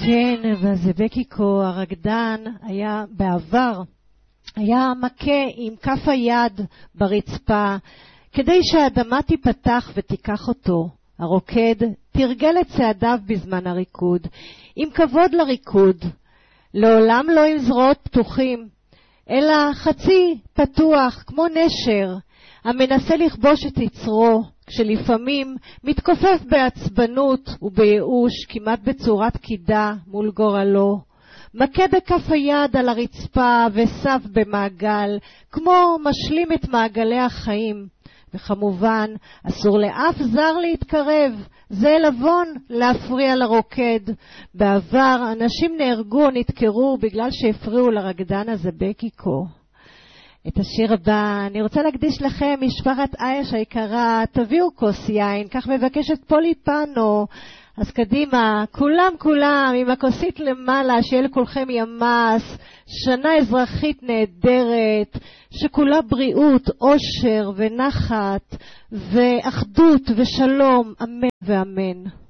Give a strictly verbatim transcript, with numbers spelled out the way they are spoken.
כן, והזבקיקו, הרקדן, היה בעבר, היה מכה עם כף היד ברצפה, כדי שהאדמה תיפתח ותיקח אותו. הרוקד תרגל את צעדיו בזמן הריקוד, עם כבוד לריקוד, לעולם לא עם זרועות פתוחים, אלא חצי פתוח כמו נשר, המנסה לכבוש את יצרו, כשלפעמים מתכופף בעצבנות ובייאוש, כמעט בצורת קידה מול גורלו. מכה בכף היד על הרצפה וסף במעגל, כמו משלים את מעגלי החיים. וכמובן, אסור לאף זר להתקרב, זה לבון להפריע לרוקד. בעבר אנשים נהרגו או נתקרו בגלל שהפריעו לרקדן הזבקיקו. את השיר הבא אני רוצה להקדיש לכם, משפחת אייש היקרה, תביאו כוס יין, כך מבקשת פולי פאנו. אז קדימה, כולם כולם עם הכוסית למעלה, שיהיה לכולכם ימס, שנה אזרחית נהדרת, שכולה בריאות, אושר ונחת ואחדות ושלום, אמן ואמן.